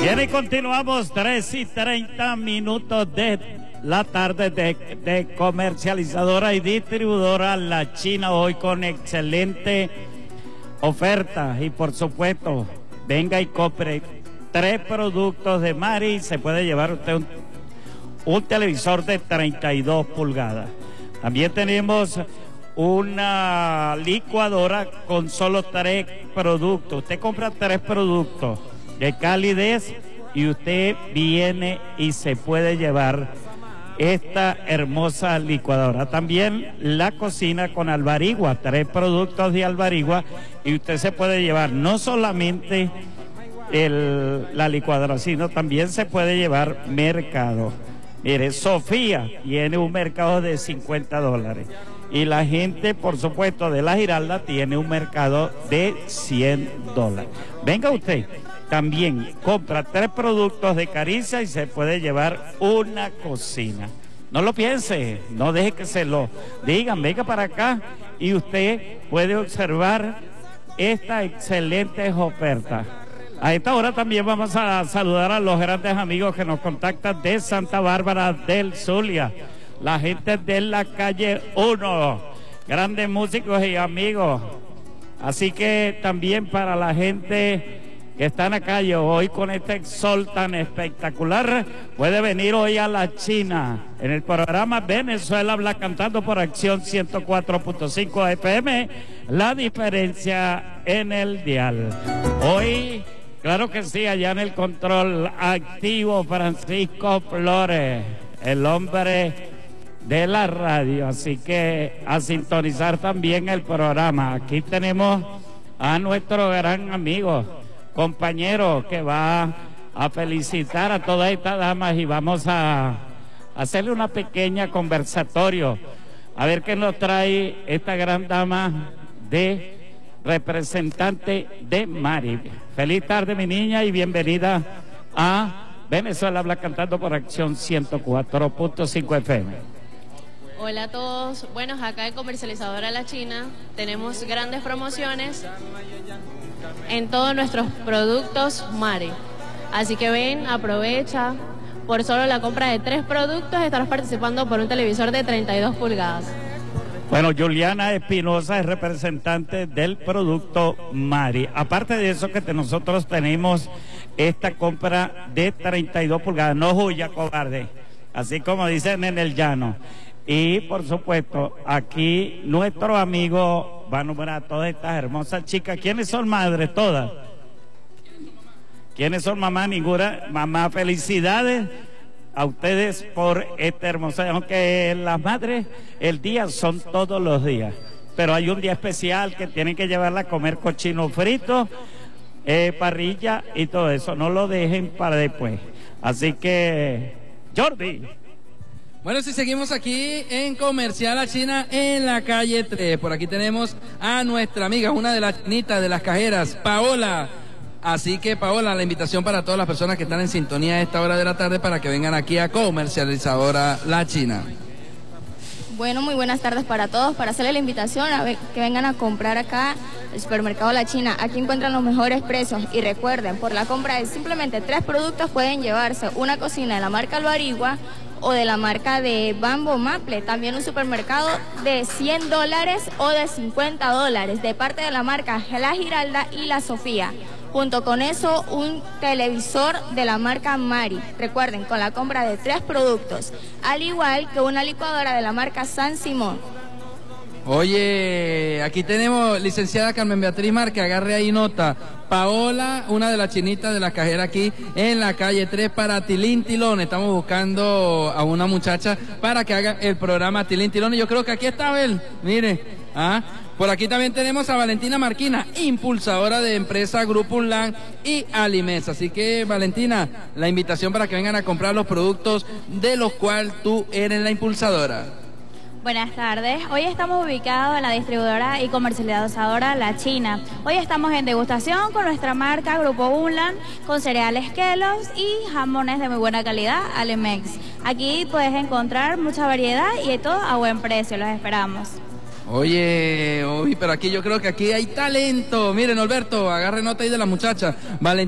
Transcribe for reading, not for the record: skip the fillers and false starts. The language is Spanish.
Bien, y continuamos 3:30 de la tarde de comercializadora y distribuidora La China, hoy con excelente oferta. Y por supuesto, venga y compre 3 productos de Mari y se puede llevar usted un televisor de 32 pulgadas. También tenemos una licuadora con solo 3 productos. Usted compra 3 productos de calidez y usted viene y se puede llevar esta hermosa licuadora. También la cocina con Alvarigua, 3 productos de Alvarigua, y usted se puede llevar no solamente la licuadora, sino también se puede llevar mercado. Mire, Sofía tiene un mercado de $50 y la gente, por supuesto, de La Giralda tiene un mercado de $100. Venga usted, también compra 3 productos de Caricia y se puede llevar una cocina. No lo piense, no deje que se lo digan, venga para acá y usted puede observar esta excelente oferta. A esta hora también vamos a saludar a los grandes amigos que nos contactan de Santa Bárbara del Zulia, la gente de la calle 1, grandes músicos y amigos. Así que también para la gente que está en la calle hoy con este sol tan espectacular, puede venir hoy a La China en el programa Venezuela Habla Cantando por Acción 104.5 FM, la diferencia en el dial. Hoy, claro que sí, allá en el control activo Francisco Flores, el hombre de la radio, así que a sintonizar también el programa. Aquí tenemos a nuestro gran amigo, compañero, que va a felicitar a todas estas damas y vamos a hacerle una pequeña conversatorio, a ver qué nos trae esta gran dama de representante de Mari. Feliz tarde, mi niña, y bienvenida a Venezuela Habla Cantando por Acción 104.5 FM. Hola a todos. Bueno, acá en Comercializadora La China tenemos grandes promociones en todos nuestros productos Mari. Así que ven, aprovecha. Por solo la compra de 3 productos estarás participando por un televisor de 32 pulgadas. Bueno, Juliana Espinosa es representante del producto Mari. Aparte de eso, que nosotros tenemos esta compra de 32 pulgadas. No huya, cobarde. Así como dicen en el llano. Y por supuesto, aquí nuestro amigo va a nombrar a todas estas hermosas chicas. ¿Quiénes son madres? Todas. ¿Quiénes son mamá? Ninguna. Mamá, felicidades a ustedes por esta hermosa. Aunque las madres, el día son todos los días. Pero hay un día especial que tienen que llevarla a comer cochino frito, parrilla y todo eso. No lo dejen para después. Así que, Jordi. Bueno, si seguimos aquí en Comercial La China en la calle 3. Por aquí tenemos a nuestra amiga, una de las chinitas de las cajeras, Paola. Así que, Paola, la invitación para todas las personas que están en sintonía a esta hora de la tarde para que vengan aquí a Comercializadora La China. Bueno, muy buenas tardes para todos. Para hacerle la invitación a que vengan a comprar acá el supermercado La China. Aquí encuentran los mejores precios y recuerden, por la compra de simplemente 3 productos pueden llevarse una cocina de la marca Alvarigua o de la marca de Bambo Maple, también un supermercado de $100 o de $50 de parte de la marca La Giralda y La Sofía. Junto con eso, un televisor de la marca Mari. Recuerden, con la compra de 3 productos, al igual que una licuadora de la marca San Simón. Oye, aquí tenemos licenciada Carmen Beatriz Márquez, agarre ahí nota. Paola, una de las chinitas de la cajera aquí en la calle 3 para Tilín Tilón. Estamos buscando a una muchacha para que haga el programa Tilín Tilón. Y yo creo que aquí está Abel, mire. Por aquí también tenemos a Valentina Marquina, impulsadora de empresa Grupo Unlan y Alimes. Así que, Valentina, la invitación para que vengan a comprar los productos de los cuales tú eres la impulsadora. Buenas tardes, hoy estamos ubicados en la distribuidora y comercializadora La China. Hoy estamos en degustación con nuestra marca Grupo Unlan, con cereales Kellogg's y jamones de muy buena calidad, Alimex. Aquí puedes encontrar mucha variedad y todo a buen precio, los esperamos. Oye, pero aquí yo creo que aquí hay talento. Miren, Alberto, agarre nota ahí de la muchacha.